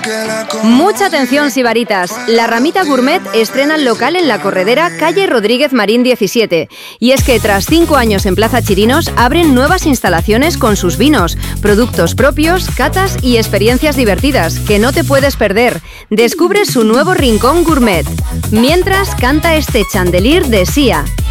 Mucha atención, sibaritas. La Ramita Gourmet estrena el local en La Corredera, calle Rodríguez Marín 17. Y es que tras 5 años en Plaza Chirinos, abren nuevas instalaciones con sus vinos, productos propios, catas y experiencias divertidas que no te puedes perder. Descubre su nuevo rincón gourmet. Mientras canta este Chandelier de Sia.